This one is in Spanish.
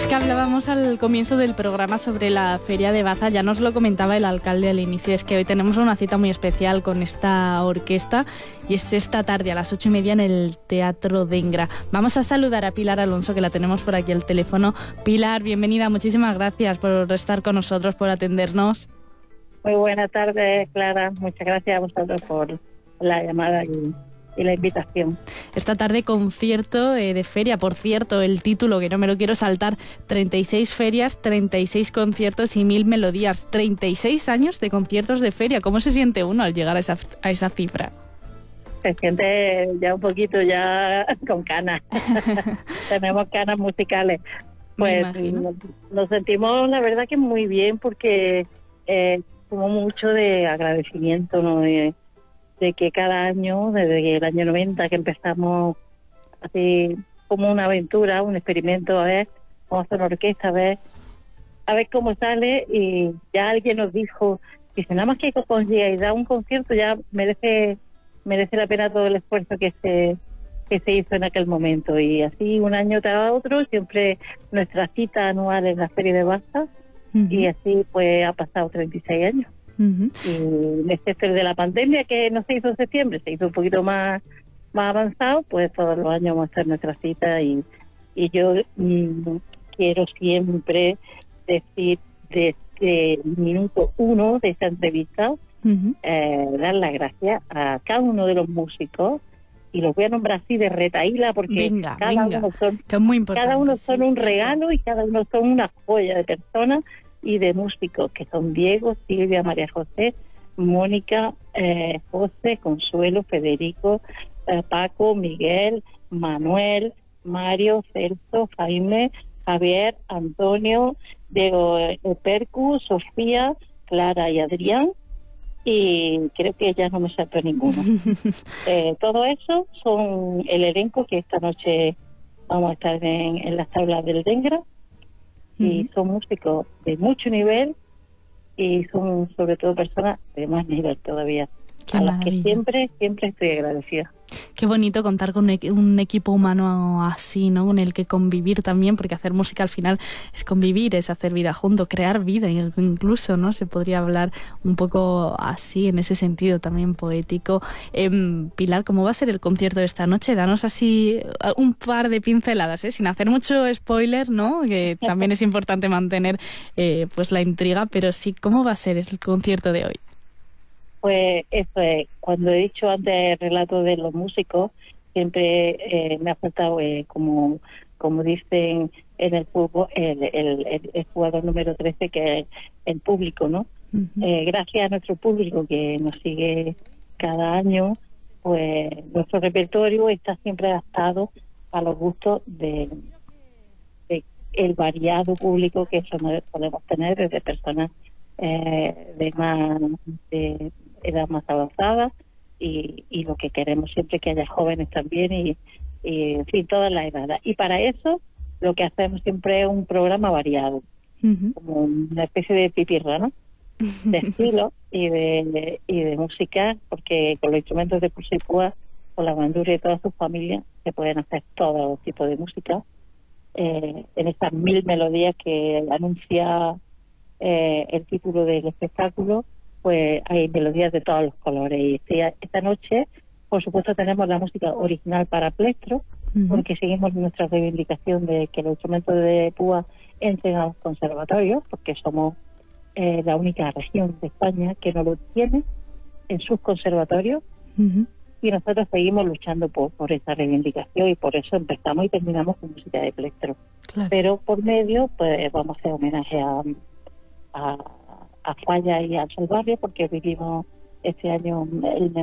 Que hablábamos al comienzo del programa sobre la Feria de Baza, ya nos lo comentaba el alcalde al inicio, es que hoy tenemos una cita muy especial con esta orquesta y es esta tarde a las 8:30 en el Teatro Dengra. Vamos a saludar a Pilar Alonso, que la tenemos por aquí al teléfono. Pilar, bienvenida, muchísimas gracias por estar con nosotros, por atendernos. Muy buenas tardes, Clara, muchas gracias a vosotros por la llamada y la invitación. Esta tarde concierto de feria, por cierto, el título, que no me lo quiero saltar, 36 ferias, 36 conciertos y 1000 melodías, 36 años de conciertos de feria. ¿Cómo se siente uno al llegar a esa cifra? Se siente ya un poquito ya con canas, tenemos canas musicales. Pues nos sentimos, la verdad, que muy bien, porque como mucho de agradecimiento, ¿no? De que cada año, desde el año 90 que empezamos así como una aventura, un experimento, a ver cómo hacer una orquesta, a ver cómo sale, y ya alguien nos dijo, dice, nada más que consigáis dar un concierto ya merece la pena todo el esfuerzo que se hizo en aquel momento. Y así un año tras otro, siempre nuestra cita anual es la Feria de Baza, y así pues ha pasado 36 años. Y excepto de la pandemia, que no se hizo en septiembre, se hizo un poquito más avanzado, pues todos los años vamos a hacer nuestra cita, y yo quiero siempre decir desde el minuto 1 de esta entrevista, dar las gracias a cada uno de los músicos, y los voy a nombrar así de retaíla, porque cada uno son un regalo, y cada uno son una joya de personas y de músicos, que son Diego, Silvia, María José, Mónica, José, Consuelo, Federico, Paco, Miguel, Manuel, Mario, Celso, Jaime, Javier, Antonio, Diego, Percu, Sofía, Clara y Adrián, y creo que ya no me salto ninguno. Todo eso son el elenco que esta noche vamos a estar en las tablas del Dengra. Y son músicos de mucho nivel, y son sobre todo personas de más nivel todavía, a las que siempre estoy agradecida. Qué bonito contar con un equipo humano así, ¿no? Con el que convivir también, porque hacer música al final es convivir, es hacer vida junto, crear vida, incluso, ¿no? Se podría hablar un poco así, en ese sentido también poético. Pilar, ¿cómo va a ser el concierto de esta noche? Danos así un par de pinceladas, sin hacer mucho spoiler, ¿no? Que también es importante mantener pues la intriga, pero sí, ¿cómo va a ser el concierto de hoy? Pues eso es, cuando he dicho antes el relato de los músicos, siempre me ha faltado, como dicen en el fútbol, el jugador número 13, que es el público, ¿no? Gracias a nuestro público que nos sigue cada año, pues nuestro repertorio está siempre adaptado a los gustos de el variado público que podemos tener, desde personas de edad más avanzada, y lo que queremos siempre es que haya jóvenes también, y en fin, todas las edades. Y para eso lo que hacemos siempre es un programa variado, como una especie de pipirra, ¿no? De estilo y de música, porque con los instrumentos de Pusipúa, con la bandurria y todas sus familias, se pueden hacer todo tipo de música. En estas 1000 melodías que anuncia el título del espectáculo, pues hay melodías de todos los colores. Y esta noche, por supuesto, tenemos la música original para plectro, porque seguimos nuestra reivindicación de que los instrumentos de púa entren a los conservatorios, porque somos la única región de España que no lo tiene en sus conservatorios, y nosotros seguimos luchando por esa reivindicación, y por eso empezamos y terminamos con música de plectro. Claro. Pero por medio, pues vamos a hacer homenaje a Falla y a Salvaje, porque vivimos este año el